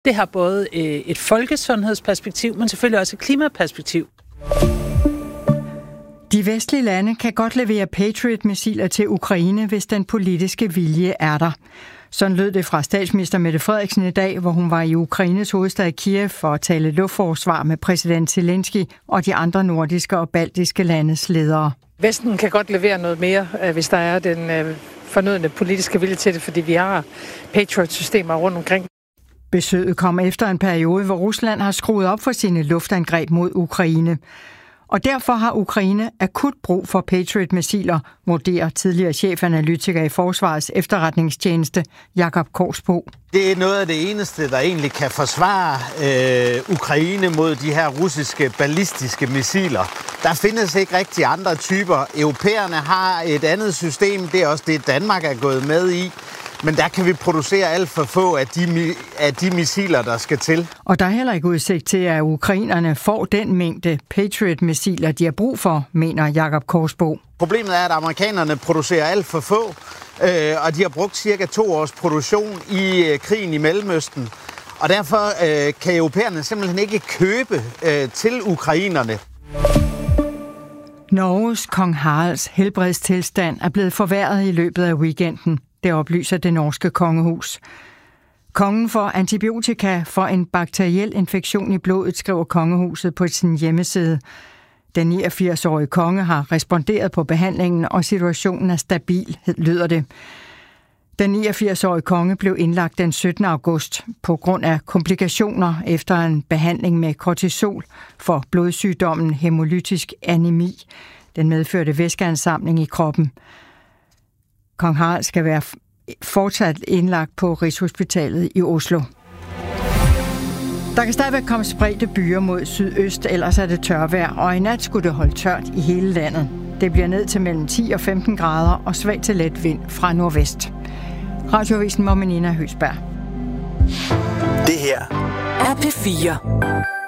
Det har både et folkesundhedsperspektiv, men selvfølgelig også et klimaperspektiv. De vestlige lande kan godt levere Patriot-missiler til Ukraine, hvis den politiske vilje er der. Sådan lød det fra statsminister Mette Frederiksen i dag, hvor hun var i Ukraines hovedstad Kiev for at tale luftforsvar med præsident Zelensky og de andre nordiske og baltiske landes ledere. Vesten kan godt levere noget mere, hvis der er den fornødne politiske vilje til det, fordi vi har Patriot-systemer rundt omkring. Besøget kom efter en periode, hvor Rusland har skruet op for sine luftangreb mod Ukraine. Og derfor har Ukraine akut brug for Patriot-missiler, vurderer tidligere chefanalytiker i Forsvarets efterretningstjeneste, Jakob Korsbo. Det er noget af det eneste, der egentlig kan forsvare Ukraine mod de her russiske ballistiske missiler. Der findes ikke rigtig andre typer. Europæerne har et andet system, det er også det, Danmark er gået med i. Men der kan vi producere alt for få af de missiler, der skal til. Og der er heller ikke udsigt til, at ukrainerne får den mængde Patriot-missiler, de har brug for, mener Jakob Korsbo. Problemet er, at amerikanerne producerer alt for få, og de har brugt cirka 2 års produktion i krigen i Mellemøsten. Og derfor kan europæerne simpelthen ikke købe til ukrainerne. Norges kong Haralds helbredstilstand er blevet forværret i løbet af weekenden. Det oplyser det norske kongehus. Kongen får antibiotika for en bakteriel infektion i blodet, skriver kongehuset på sin hjemmeside. Den 89-årige konge har responderet på behandlingen, og situationen er stabil, lyder det. Den 89-årige konge blev indlagt den 17. august på grund af komplikationer efter en behandling med kortisol for blodsygdommen hæmolytisk anemi. Den medførte væskeansamling i kroppen. Kong Harald skal være fortsat indlagt på Rigshospitalet i Oslo. Der kan stadigvæk komme spredte byer mod sydøst, ellers er det tørvejr, og i nat skulle det holde tørt i hele landet. Det bliver ned til mellem 10 og 15 grader og svag til let vind fra nordvest. Radioavisen med Nina Høsberg. Det her er P4.